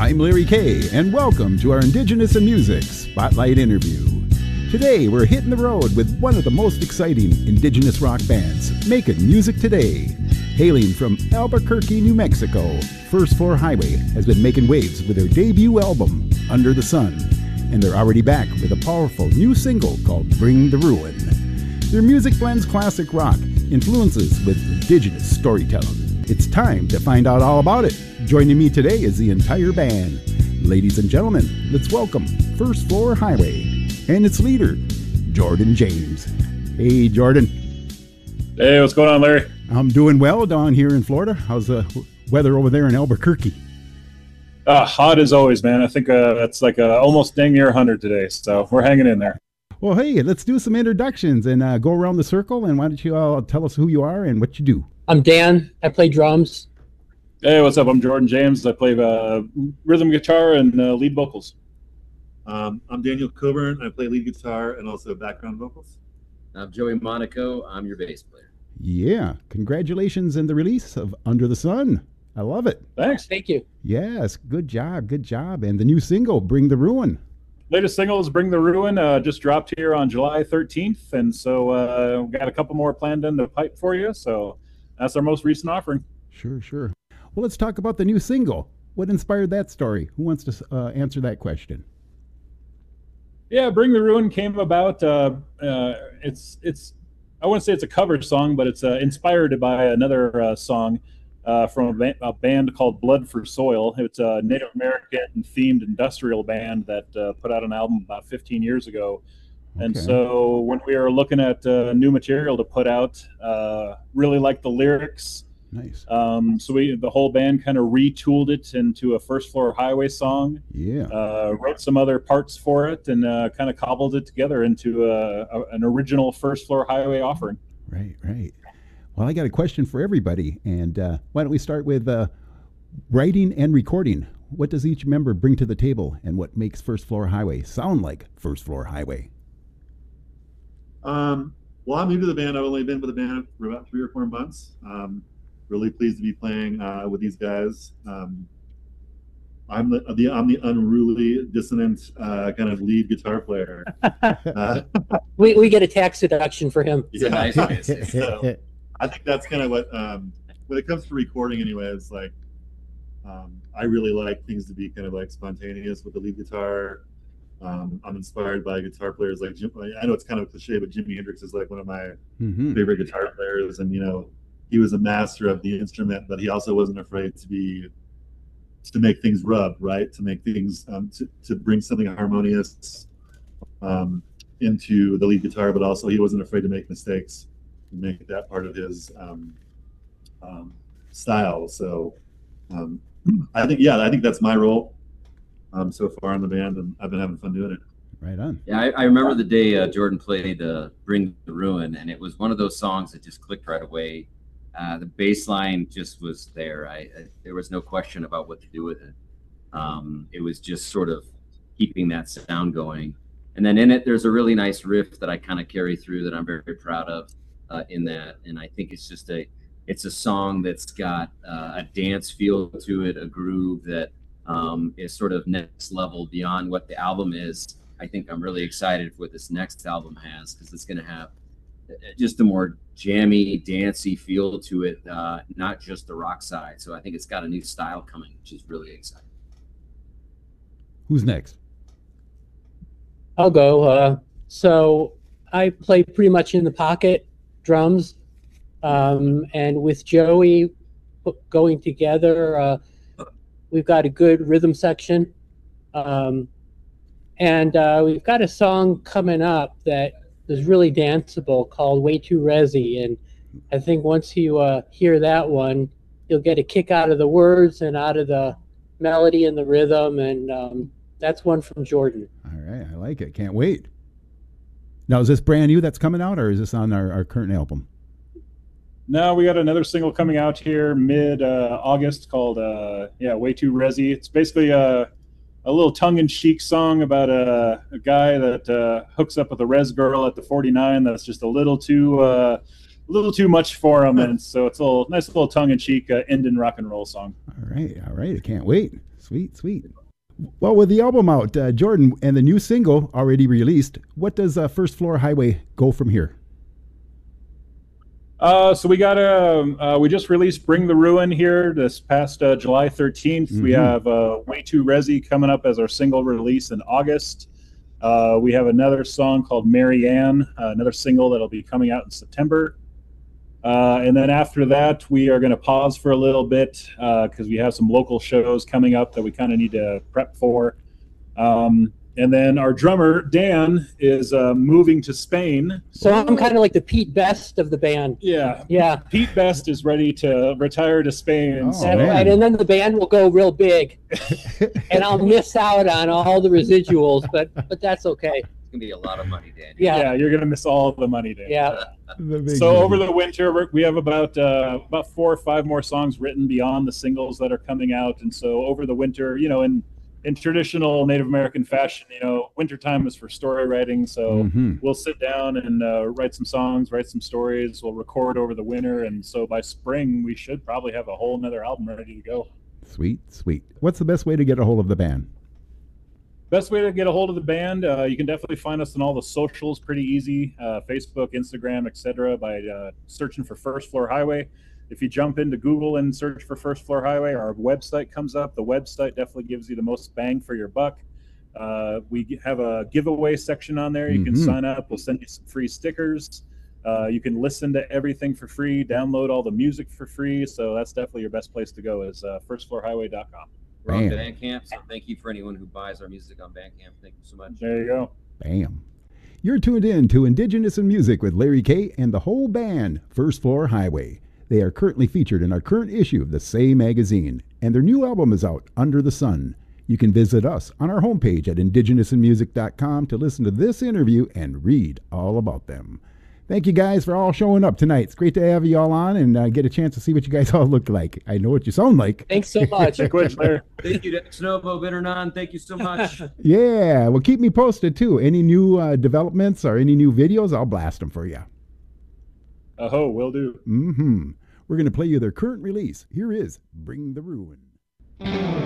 I'm Larry Kay, and welcome to our Indigenous in Music Spotlight interview. Today, we're hitting the road with one of the most exciting Indigenous rock bands making music today. Hailing from Albuquerque, New Mexico, First Floor Highway has been making waves with their debut album, Under the Sun, and they're already back with a powerful new single called Bring the Ruin. Their music blends classic rock influences with Indigenous storytelling. It's time to find out all about it. Joining me today is the entire band. Ladies and gentlemen, let's welcome First Floor Highway and its leader, Jordan James. Hey, Jordan. Hey, what's going on, Larry? I'm doing well down here in Florida. How's the weather over there in Albuquerque? Hot as always, man. I think it's like almost dang near 100 today, so we're hanging in there. Well, hey, let's do some introductions and go around the circle. And why don't you all tell us who you are and what you do? I'm Dan. I play drums. Hey, what's up? I'm Jordan James. I play rhythm guitar and lead vocals. I'm Daniel Coburn. I play lead guitar and also background vocals. I'm Joey Monaco. I'm your bass player. Yeah. Congratulations on the release of Under the Sun. I love it. Thanks. Thank you. Yes. Good job. Good job. And the new single, Bring the Ruin. Latest single is Bring the Ruin. Just dropped here on July 13th. And so we've got a couple more planned in the pipe for you. So that's our most recent offering. Sure. Well, let's talk about the new single. What inspired that story? Who wants to answer that question? Yeah, Bring the Ruin came about. It's I wouldn't say it's a cover song, but it's inspired by another song from a band called Blood for Soil. It's a Native American themed industrial band that put out an album about 15 years ago. Okay. And so when we were looking at new material to put out, really liked the lyrics. Nice. So the whole band kind of retooled it into a First Floor Highway song. Yeah. Wrote some other parts for it and kind of cobbled it together into an original First Floor Highway offering. Right. Well, I got a question for everybody, and why don't we start with writing and recording? What does each member bring to the table, and what makes First Floor Highway sound like First Floor Highway? Well, I'm new to the band. I've only been with the band for about 3 or 4 months. Really pleased to be playing with these guys. I'm the unruly, dissonant kind of lead guitar player. We get a tax deduction for him. It's a nice way. So I think that's kind of what, when it comes to recording anyways, like I really like things to be kind of like spontaneous with the lead guitar. I'm inspired by guitar players like Jim. I know it's kind of a cliche, but Jimi Hendrix is like one of my favorite guitar players, and he was a master of the instrument, but he also wasn't afraid to make things rub, right? To make things to bring something harmonious into the lead guitar, but also he wasn't afraid to make mistakes and make that part of his style. So I think that's my role so far in the band, and I've been having fun doing it. Right on. Yeah, I remember the day Jordan played Bring the Ruin, and it was one of those songs that just clicked right away. The bass line just was there. There was no question about what to do with it. It was just sort of keeping that sound going. And then in it, there's a really nice riff that I kind of carry through that I'm very, very proud of in that. And I think it's just it's a song that's got a dance feel to it, a groove that is sort of next level beyond what the album is. I think I'm really excited for what this next album has, because it's going to have just a more jammy, dancey feel to it, not just the rock side. So I think it's got a new style coming, which is really exciting. Who's next? I'll go. So I play pretty much in the pocket, drums, and with Joey going together, we've got a good rhythm section, and we've got a song coming up that is really danceable called Way Too Resi, and I think once you hear that one, you'll get a kick out of the words and out of the melody and the rhythm, and that's one from Jordan. All right, I like it. Can't wait. Now, is this brand new that's coming out, or is this on our current album? No, we got another single coming out here mid-August called Way Too Resi. It's basically a little tongue-in-cheek song about a guy that hooks up with a res girl at the 49 that's just a little too much for him, and so it's a nice little tongue-in-cheek ending rock and roll song. All right, I can't wait. Sweet, sweet. Well, with the album out, Jordan, and the new single already released, what does First Floor Highway go from here? So we just released Bring the Ruin here this past July 13th. We have Way Too Resi coming up as our single release in August. We have another song called Mary Ann, another single that'll be coming out in September. And then after that, we are going to pause for a little bit because we have some local shows coming up that we kind of need to prep for. And then our drummer, Dan, is moving to Spain. So I'm kind of like the Pete Best of the band. Yeah. Yeah. Pete Best is ready to retire to Spain. Oh, That's man. right. And then the band will go real big. And I'll miss out on all the residuals, but that's okay. It's gonna be a lot of money, Dan. Yeah. You're going to miss all the money, Dan. Yeah. So over the winter, we have about 4 or 5 more songs written beyond the singles that are coming out. And so over the winter, in traditional Native American fashion, wintertime is for story writing. So we'll sit down and write some songs, write some stories. We'll record over the winter. And so by spring, we should probably have a whole nother album ready to go. Sweet, sweet. What's the best way to get a hold of the band? Best way to get a hold of the band, you can definitely find us on all the socials pretty easy, Facebook, Instagram, etc. by searching for First Floor Highway. If you jump into Google and search for First Floor Highway, our website comes up. The website definitely gives you the most bang for your buck. We have a giveaway section on there. You can sign up. We'll send you some free stickers. You can listen to everything for free, download all the music for free. So that's definitely your best place to go is firstfloorhighway.com. We're on Bam. Bandcamp, so thank you for anyone who buys our music on Bandcamp. Thank you so much. There you go. Bam. You're tuned in to Indigenous in Music with Larry K. and the whole band, First Floor Highway. They are currently featured in our current issue of the Say magazine, and their new album is out, Under the Sun. You can visit us on our homepage at indigenousinmusic.com to listen to this interview and read all about them. Thank you guys for all showing up tonight. It's great to have you all on and get a chance to see what you guys all look like. I know what you sound like. Thanks so much. Thank Thank you to Snovo Bitternon. Thank you so much. Yeah, well, keep me posted too. Any new developments or any new videos, I'll blast them for you. Will do. We're going to play you their current release. Here is Bring the Ruin.